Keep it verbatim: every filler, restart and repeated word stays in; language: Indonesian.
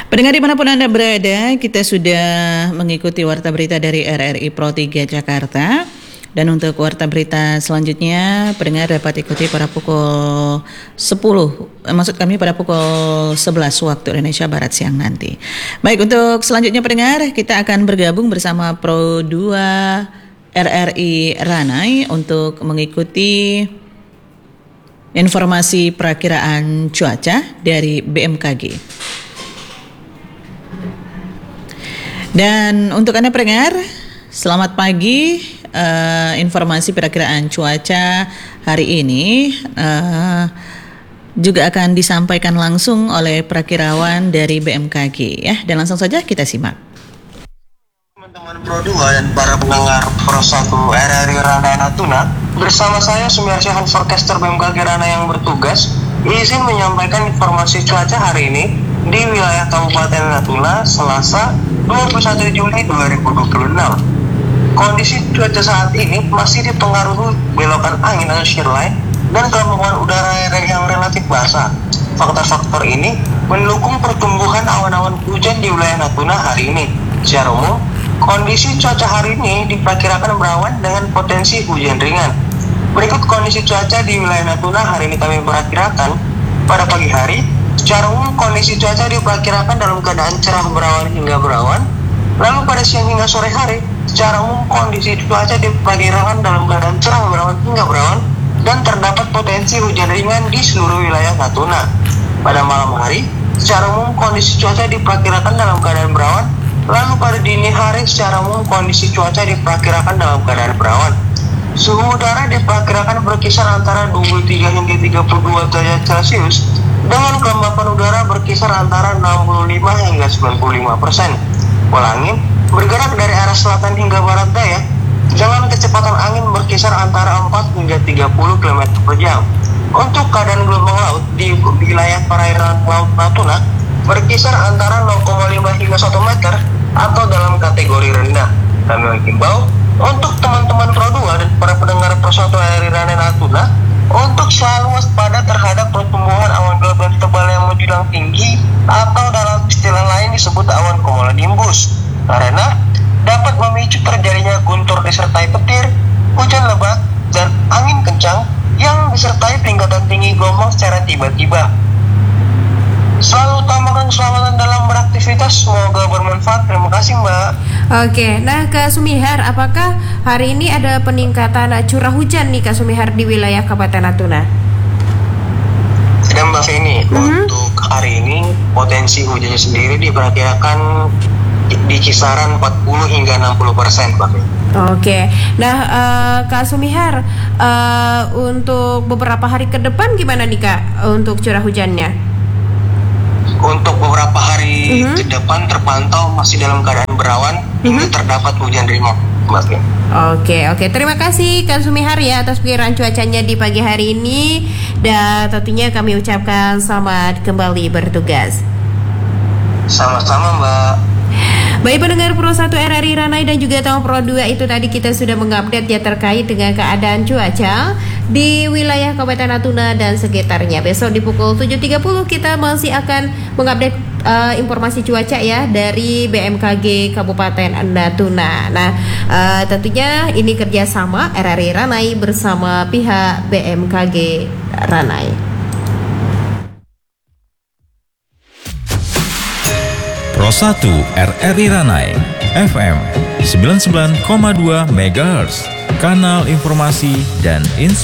Pendengar dimanapun Anda berada, kita sudah mengikuti warta berita dari R R I Pro tiga Jakarta. Dan untuk warta berita selanjutnya, pendengar dapat ikuti pada pukul sepuluh, maksud kami pada pukul sebelas waktu Indonesia Barat siang nanti. Baik, untuk selanjutnya pendengar, kita akan bergabung bersama Pro dua R R I Ranai untuk mengikuti informasi perakiraan cuaca dari B M K G. Dan untuk Anda pendengar, selamat pagi. Uh, informasi perakiraan cuaca hari ini uh, juga akan disampaikan langsung oleh perakirawan dari B M K G ya. Dan langsung saja kita simak. Teman-teman Pro dua dan para pendengar Pro satu R R I Ranai Natuna, bersama saya Sumiarsyah, forecaster B M K G Ranai yang bertugas, izin menyampaikan informasi cuaca hari ini di wilayah Kabupaten Natuna Selasa dua puluh satu Juli dua ribu dua puluh enam. Kondisi cuaca saat ini masih dipengaruhi belokan angin atau shear line dan kelembapan udara yang relatif basah. Faktor-faktor ini mendukung pertumbuhan awan-awan hujan di wilayah Natuna hari ini. Secara umum, kondisi cuaca hari ini diperkirakan berawan dengan potensi hujan ringan. Berikut kondisi cuaca di wilayah Natuna hari ini kami perkirakan pada pagi hari. Secara umum, kondisi cuaca diperkirakan dalam keadaan cerah berawan hingga berawan. Lalu pada siang hingga sore hari, secara umum kondisi cuaca diperkirakan dalam keadaan cerah berawan hingga berawan dan terdapat potensi hujan ringan di seluruh wilayah Natuna. Pada malam hari, secara umum kondisi cuaca diperkirakan dalam keadaan berawan. Lalu pada dini hari, secara umum kondisi cuaca diperkirakan dalam keadaan berawan. Suhu udara diperkirakan berkisar antara dua puluh tiga hingga tiga puluh dua derajat Celcius dengan kelembapan udara berkisar antara enam puluh lima hingga sembilan puluh lima persen. Angin bergerak dari arah selatan hingga barat daya dengan kecepatan angin berkisar antara empat hingga tiga puluh kilometer per jam. Untuk keadaan gelombang laut di wilayah perairan Laut Natuna berkisar antara nol koma lima hingga satu meter atau dalam kategori rendah. Kami menghimbau untuk teman-teman Pro dua dan para pendengar Pro satu R R I Ranai Natuna untuk selalu waspada terhadap pertumbuhan awan gelap dan tebal yang menjulang tinggi atau dalam istilah lain disebut awan cumulonimbus, karena dapat memicu terjadinya guntur disertai petir, hujan lebat, dan angin kencang yang disertai peningkatan tinggi gelombang secara tiba-tiba. Selalu utamakan keselamatan dalam beraktivitas, semoga bermanfaat. Terima kasih Mbak. Oke, nah Kak Sumihar, apakah hari ini ada peningkatan curah hujan nih Kak Sumihar di wilayah Kabupaten Natuna? Ada Mbak Feni, Mm-hmm. untuk hari ini potensi hujannya sendiri diperkirakan di kisaran empat puluh hingga enam puluh persen Mbak Feni. Oke, nah uh, Kak Sumihar, uh, untuk beberapa hari ke depan gimana nih Kak untuk curah hujannya? Untuk beberapa hari Mm-hmm. ke depan terpantau masih dalam keadaan berawan hingga Mm-hmm. terdapat hujan ringan Mbak Feni. Oke, oke. Terima kasih Kak Sumihar ya atas perkiraan cuacanya di pagi hari ini. Dan tentunya kami ucapkan selamat kembali bertugas. Sama-sama Mbak. Baik pendengar Pro satu R R I Ranai dan juga tahun Pro dua, itu tadi kita sudah mengupdate ya terkait dengan keadaan cuaca di wilayah Kabupaten Natuna dan sekitarnya. Besok di pukul tujuh tiga puluh kita masih akan mengupdate uh, informasi cuaca ya dari B M K G Kabupaten Natuna. Nah, uh, tentunya ini kerjasama R R I Ranai bersama pihak B M K G Ranai. Pro satu R R I Ranai F M sembilan puluh sembilan koma dua megahertz, kanal informasi dan inspirasi.